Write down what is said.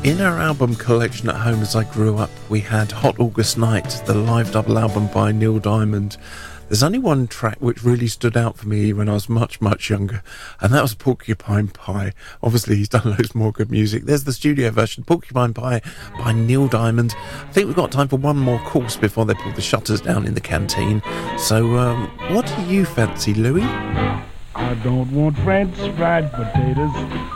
In our album collection at home as I grew up, we had Hot August Night, the live double album by Neil Diamond. There's only one track which really stood out for me when I was much, much younger, and that was Porcupine Pie. Obviously, he's done loads more good music. There's the studio version, Porcupine Pie by Neil Diamond. I think we've got time for one more course before they pull the shutters down in the canteen. So, what do you fancy, Louis? I don't want French fried potatoes.